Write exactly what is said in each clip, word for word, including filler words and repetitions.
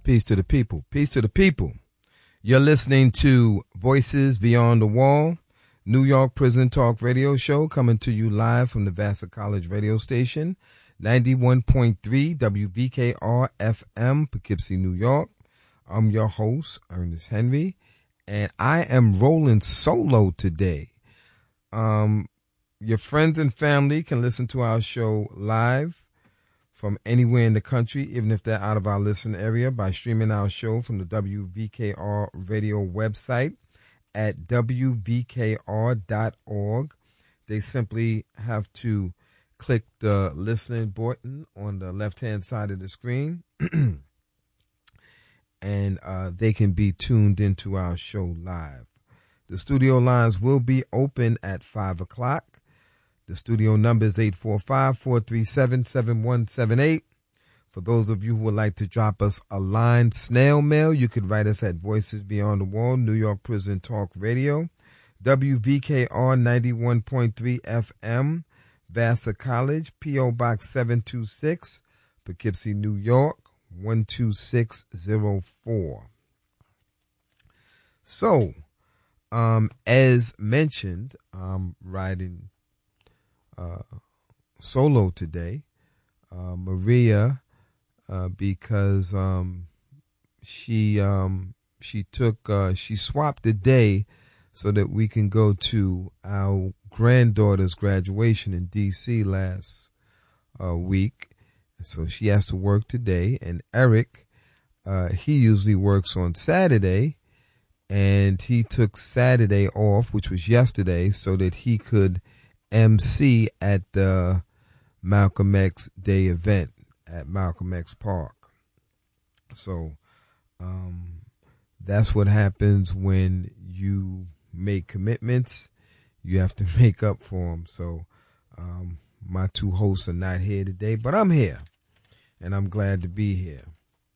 Peace to the people. Peace to the people. You're listening to Voices Beyond the Wall, New York Prison Talk Radio Show, coming to you live from the Vassar College radio station, ninety-one point three W V K R F M, Poughkeepsie, New York. I'm your host, Ernest Henry, and I am rolling solo today. Um, your friends and family can listen to our show live from anywhere in the country, even if they're out of our listen area, by streaming our show from the W V K R radio website at W V K R dot org. They simply have to click the listening button on the left-hand side of the screen, and uh, they can be tuned into our show live. The studio lines will be open at five o'clock. The studio number is eight four five, four three seven, seven one seven eight. For those of you who would like to drop us a line snail mail, you could write us at Voices Beyond the Wall, New York Prison Talk Radio, W V K R ninety-one point three F M, Vassar College, P O Box seven two six, Poughkeepsie, New York, one two six zero four. So, um, as mentioned, I'm riding uh, solo today. Uh, Maria, uh, because um, she um, she took uh, she swapped the day so that we can go to our granddaughter's graduation in D C last uh, week. So she has to work today, and Eric, uh, he usually works on Saturday, and he took Saturday off, which was yesterday, so that he could M C at the Malcolm X Day event at Malcolm X Park. So um, that's what happens when you make commitments. You have to make up for them. So um, my two hosts are not here today, but I'm here, and I'm glad to be here.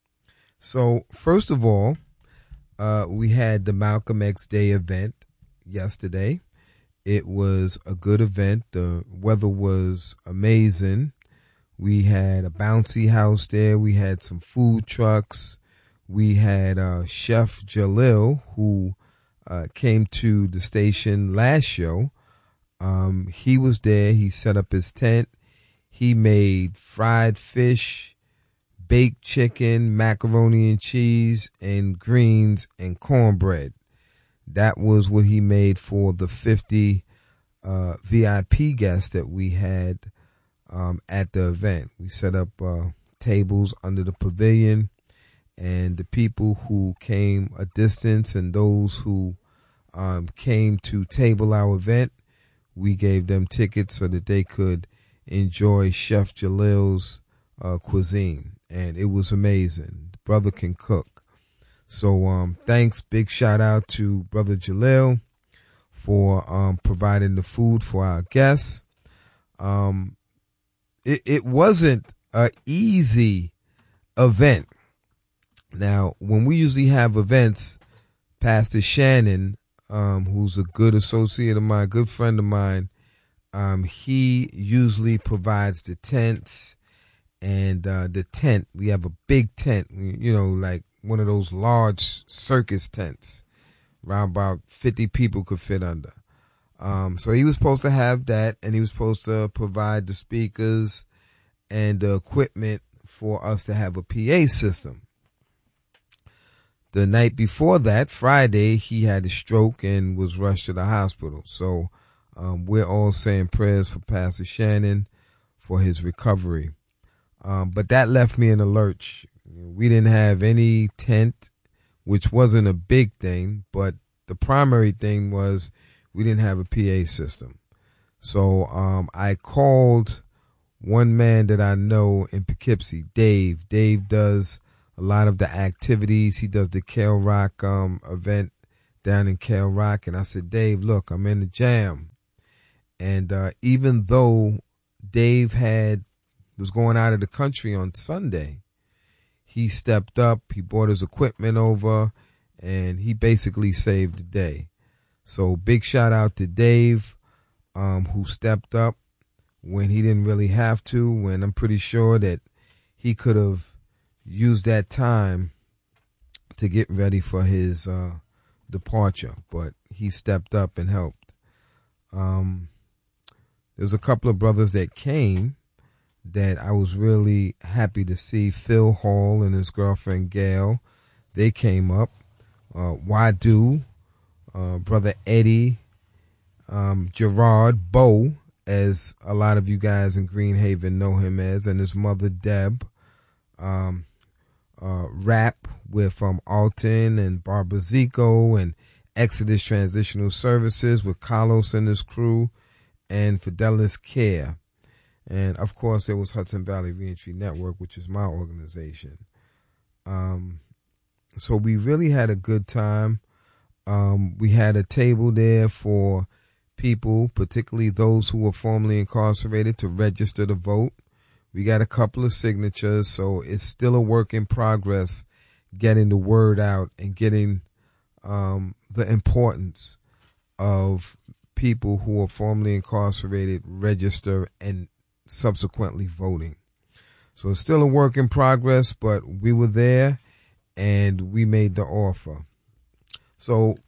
So first of all, uh, we had the Malcolm X Day event yesterday. It was a good event. The weather was amazing. We had a bouncy house there. We had some food trucks. We had uh, Chef Jalil, who uh, came to the station last show. Um, he was there. He set up his tent. He made fried fish, baked chicken, macaroni and cheese, and greens and cornbread. That was what he made for the fifty uh, V I P guests that we had um, at the event. We set up uh, tables under the pavilion, and the people who came a distance and those who um, came to table our event, we gave them tickets so that they could enjoy Chef Jalil's uh, cuisine, and it was amazing. The brother can cook. So um, thanks, big shout out to Brother Jalil for um, providing the food for our guests. Um, it, it wasn't an easy event. Now, when we usually have events, Pastor Shannon, um, who's a good associate of mine, good friend of mine, um, he usually provides the tents and uh, the tent. We have a big tent, you know, like one of those large circus tents, around about fifty people could fit under. Um, so he was supposed to have that, and he was supposed to provide the speakers and the equipment for us to have a P A system. The night before that, Friday, he had a stroke and was rushed to the hospital. So um, we're all saying prayers for Pastor Shannon for his recovery. Um, but that left me in a lurch. We didn't have any tent, which wasn't a big thing, but the primary thing was we didn't have a P A system. So um, I called one man that I know in Poughkeepsie, Dave. Dave does a lot of the activities. He does the Kale Rock um, event down in Kale Rock. And I said, Dave, look, I'm in the jam. And uh, even though Dave had was going out of the country on Sunday, he stepped up, he brought his equipment over, and he basically saved the day. So big shout out to Dave, um, who stepped up when he didn't really have to, when I'm pretty sure that he could have used that time to get ready for his uh, departure, but he stepped up and helped. Um, there was a couple of brothers that came that I was really happy to see. Phil Hall and his girlfriend Gail, they came up. Uh, Wadu, uh, brother Eddie, um, Gerard, Bo, as a lot of you guys in Greenhaven know him as, and his mother Deb. Um, uh, rap with um, Alton and Barbara Zico, and Exodus Transitional Services with Carlos and his crew, and Fidelis Care. And of course, there was Hudson Valley Reentry Network, which is my organization. Um, so we really had a good time. Um, we had a table there for people, particularly those who were formerly incarcerated, to register to vote. We got a couple of signatures, so it's still a work in progress getting the word out and getting um, the importance of people who are formerly incarcerated register and subsequently voting. So it's still a work in progress, but we were there and we made the offer. So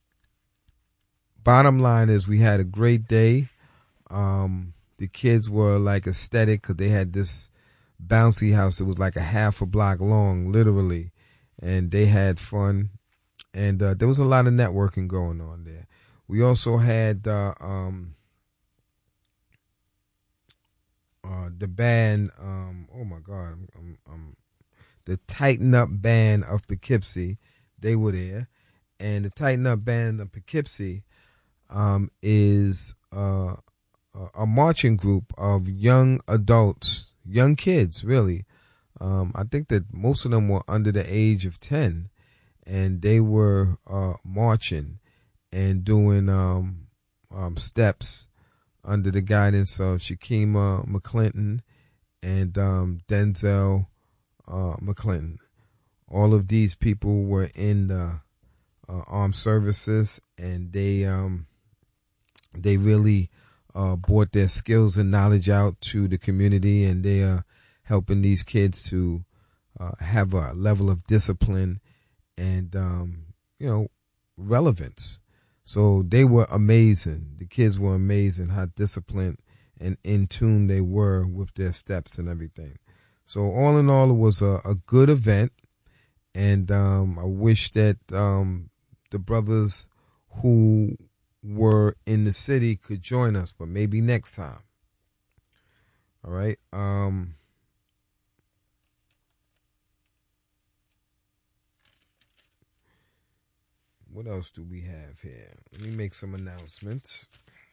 bottom line is we had a great day. Um, the kids were like ecstatic because they had this bouncy house that was like a half a block long, literally, and they had fun. And uh, there was a lot of networking going on there. We also had uh, um, uh, the band, um, oh my God, I'm, I'm, I'm, the Tighten Up Band of Poughkeepsie. They were there. And the Tighten Up Band of Poughkeepsie um, is uh, a marching group of young adults, young kids, really. Um, I think that most of them were under the age of ten, and they were uh, marching and doing um, um, steps under the guidance of Shakima McClinton and um, Denzel uh, McClinton. All of these people were in the uh, armed services, and they um, they really uh, brought their skills and knowledge out to the community, and they are helping these kids to uh, have a level of discipline and um, you know, relevance. So they were amazing. The kids were amazing how disciplined and in tune they were with their steps and everything. So all in all, it was a, a good event, and um, I wish that um, the brothers who were in the city could join us, but maybe next time. All right. Um, what else do we have here? Let me make some announcements.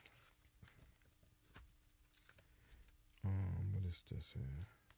Um, what is this here?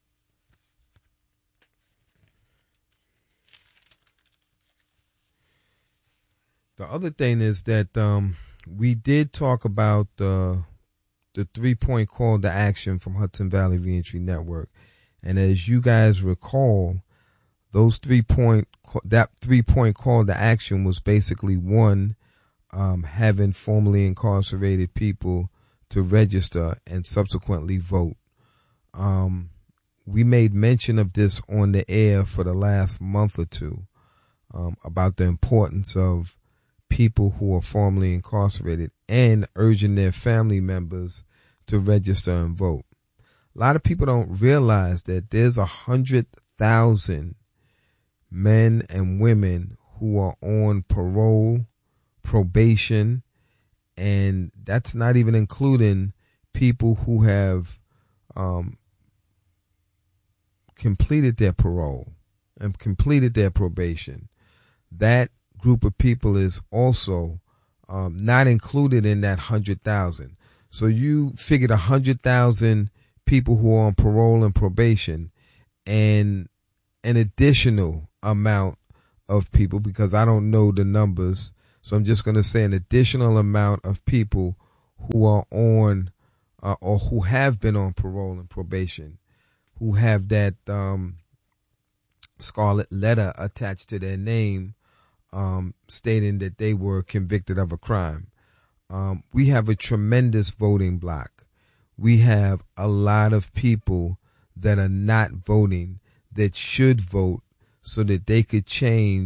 The other thing is that um, we did talk about uh, the three-point call to action from Hudson Valley Reentry Network. And as you guys recall, those three-point that three-point call to action was basically, one, um, having formerly incarcerated people to register and subsequently vote. Um, we made mention of this on the air for the last month or two um, about the importance of people who are formerly incarcerated and urging their family members to register and vote. A lot of people don't realize that there's a hundred thousand men and women who are on parole, probation, and that's not even including people who have um, completed their parole and completed their probation. That group of people is also um, not included in that one hundred thousand. So you figured one hundred thousand people who are on parole and probation, and an additional amount of people, because I don't know the numbers, so I'm just going to say an additional amount of people who are on uh, or who have been on parole and probation, who have that um, scarlet letter attached to their name um, stating that they were convicted of a crime. Um, we have a tremendous voting block. We have a lot of people that are not voting that should vote so that they could change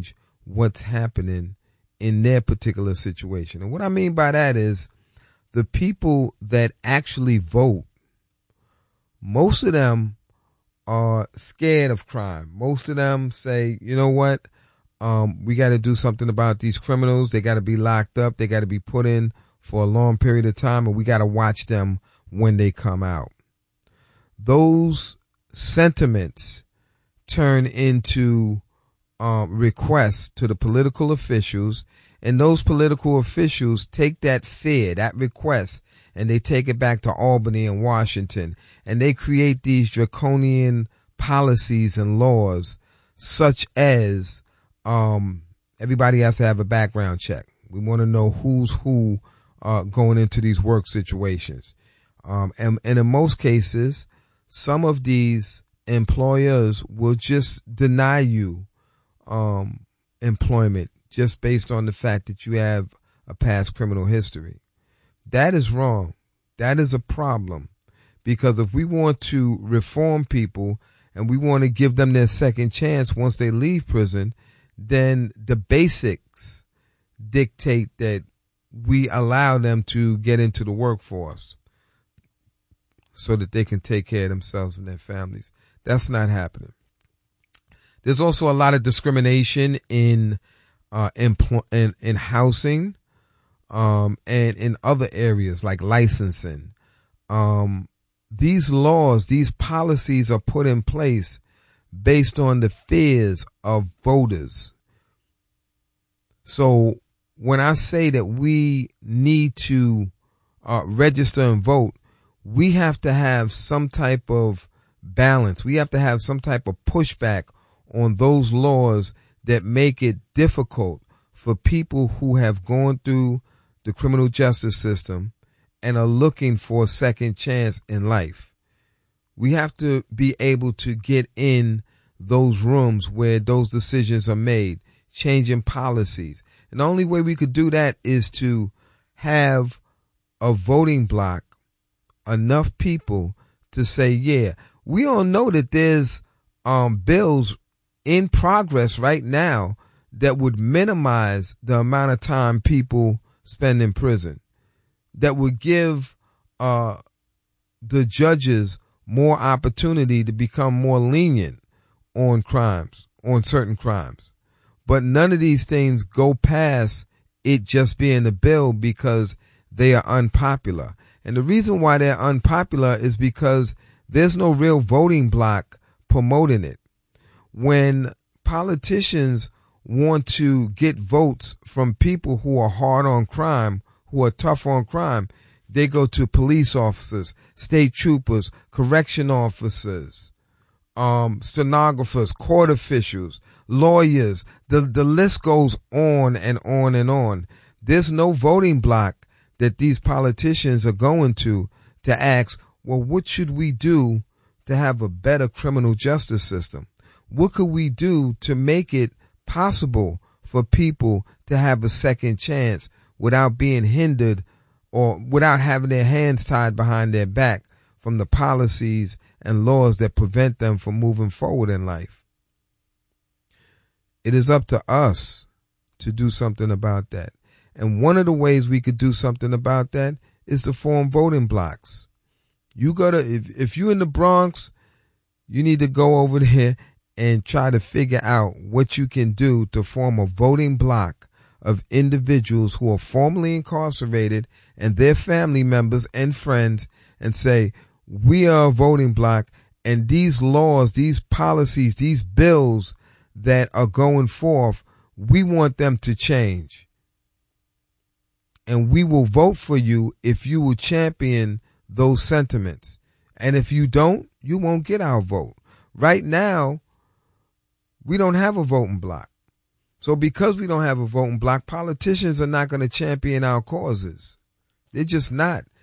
what's happening in their particular situation. And what I mean by that is the people that actually vote, most of them are scared of crime. Most of them say, you know what, um, we got to do something about these criminals. They got to be locked up. They got to be put in for a long period of time, and we got to watch them when they come out. Those sentiments turn into um, requests to the political officials, and those political officials take that fear, that request, and they take it back to Albany and Washington, and they create these draconian policies and laws such as um, everybody has to have a background check. We want to know who's who uh, going into these work situations. Um, and, and in most cases, some of these employers will just deny you um, employment just based on the fact that you have a past criminal history. That is wrong. That is a problem, because if we want to reform people and we want to give them their second chance once they leave prison, then the basics dictate that we allow them to get into the workforce so that they can take care of themselves and their families. That's not happening. There's also a lot of discrimination in uh, empl- in, in housing um, and in other areas like licensing. Um, these laws, these policies are put in place based on the fears of voters. So when I say that we need to uh, register and vote, we have to have some type of balance. We have to have some type of pushback on those laws that make it difficult for people who have gone through the criminal justice system and are looking for a second chance in life. We have to be able to get in those rooms where those decisions are made, changing policies. And the only way we could do that is to have a voting block, enough people to say, yeah, we all know that there's um, bills in progress right now that would minimize the amount of time people spend in prison, that would give uh, the judges more opportunity to become more lenient on crimes, on certain crimes. But none of these things go past it just being a bill because they are unpopular. And the reason why they're unpopular is because there's no real voting block promoting it. When politicians want to get votes from people who are hard on crime, who are tough on crime, they go to police officers, state troopers, correction officers, um, stenographers, court officials, lawyers. The, the list goes on and on and on. There's no voting block that these politicians are going to to ask, well, what should we do to have a better criminal justice system? What could we do to make it possible for people to have a second chance without being hindered or without having their hands tied behind their back from the policies and laws that prevent them from moving forward in life? It is up to us to do something about that. And one of the ways we could do something about that is to form voting blocks. You gotta, if, if you're in the Bronx, you need to go over there and try to figure out what you can do to form a voting block of individuals who are formerly incarcerated and their family members and friends, and say, we are a voting block, and these laws, these policies, these bills that are going forth, we want them to change. And we will vote for you if you will champion those sentiments. And if you don't, you won't get our vote. Right now, we don't have a voting block. So because we don't have a voting block, politicians are not going to champion our causes. They're just not.